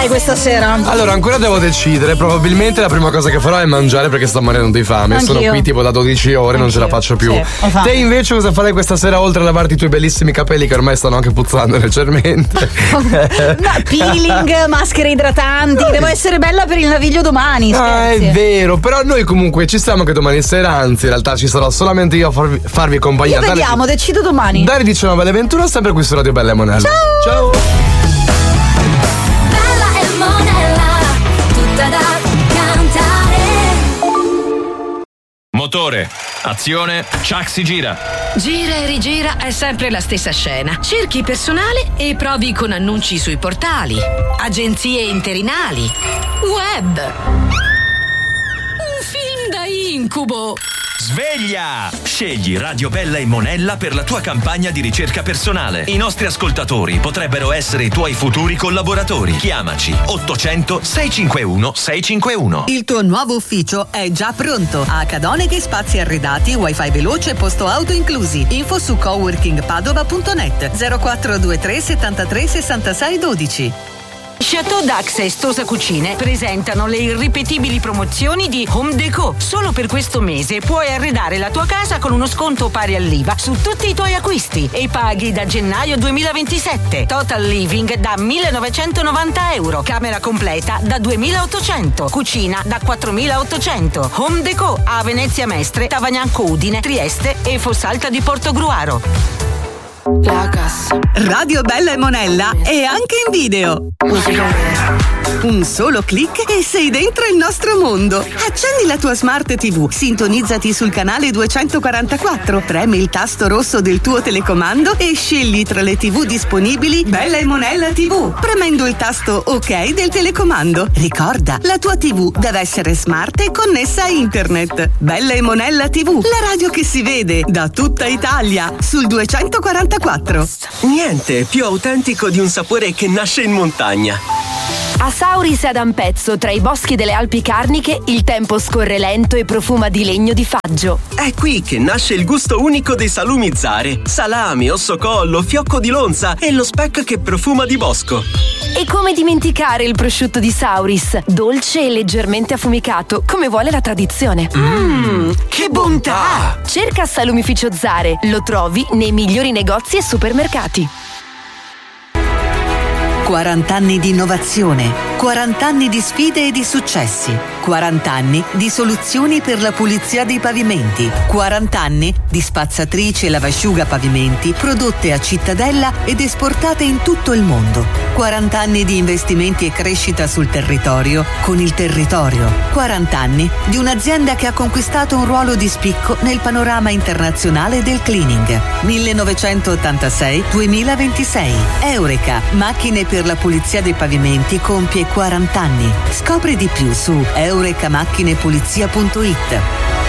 fai questa sera? Allora, ancora devo decidere. Probabilmente la prima cosa che farò è mangiare perché sto morendo di fame. Anch'io. Sono qui tipo da 12 ore, non ce la faccio più. Sì, ho fame. Te invece cosa farai questa sera oltre a lavarti i tuoi bellissimi capelli che ormai stanno anche puzzando leggermente? Peeling, maschere idratanti. Devo essere bella per il naviglio domani. Ah, è Scherzi. vero, però noi comunque ci siamo anche domani sera, anzi in realtà ci sarò solamente io a farvi compagnia. Io vediamo, decido domani. Dalle 19 alle 21 sempre qui su Radio Bella e Monella. Ciao! Bella e Monella, tutta da cantare. Motore, azione, Chuck si gira. Gira e rigira è sempre la stessa scena. Cerchi personale e provi con annunci sui portali, agenzie interinali, web. Un film da incubo. Sveglia! Scegli Radio Bella e Monella per la tua campagna di ricerca personale. I nostri ascoltatori potrebbero essere i tuoi futuri collaboratori. Chiamaci 800 651 651. Il tuo nuovo ufficio è già pronto. A Cadoneghi spazi arredati, wifi veloce, posto auto inclusi. Info su coworkingpadova.net 0423 73 66 12. Chateau Dax e Stosa Cucine presentano le irripetibili promozioni di Home Déco. Solo per questo mese puoi arredare la tua casa con uno sconto pari all'IVA su tutti i tuoi acquisti e paghi da gennaio 2027. Total Living da 1.990 euro, camera completa da 2.800, cucina da 4.800. Home Déco a Venezia Mestre, Tavagnanco Udine, Trieste e Fossalta di Portogruaro. Radio Bella e Monella è anche in video. Un solo click e sei dentro il nostro mondo. Accendi la tua Smart TV, sintonizzati sul canale 244, premi il tasto rosso del tuo telecomando e scegli tra le TV disponibili Bella e Monella TV, premendo il tasto OK del telecomando. Ricorda, la tua TV deve essere smart e connessa a internet. Bella e Monella TV, la radio che si vede da tutta Italia sul 244. Niente più autentico di un sapore che nasce in montagna. A Sauris ad Ampezzo, tra i boschi delle Alpi Carniche, il tempo scorre lento e profuma di legno di faggio. È qui che nasce il gusto unico dei salumi Zare. Salami, ossocollo, fiocco di lonza e lo speck che profuma di bosco. E come dimenticare il prosciutto di Sauris, dolce e leggermente affumicato, come vuole la tradizione. Che bontà! Cerca Salumificio Zare, lo trovi nei migliori negozi e supermercati. 40 anni di innovazione, 40 anni di sfide e di successi, 40 anni di soluzioni per la pulizia dei pavimenti, 40 anni di spazzatrici e lavasciuga pavimenti prodotte a Cittadella ed esportate in tutto il mondo, 40 anni di investimenti e crescita sul territorio con il territorio, 40 anni di un'azienda che ha conquistato un ruolo di spicco nel panorama internazionale del cleaning. 1986-2026. Eureka, macchine per la pulizia dei pavimenti, compie 40 anni. Scopri di più su eurecamachinepulizia.it.